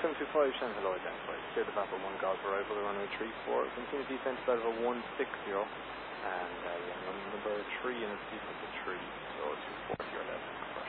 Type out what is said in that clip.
725, Shannon, hello, identified. Clear the Papa 1 Golf arrival, runway 34. Continue descent to level 160. And number 3 and a sequence of 3. So 240 or less.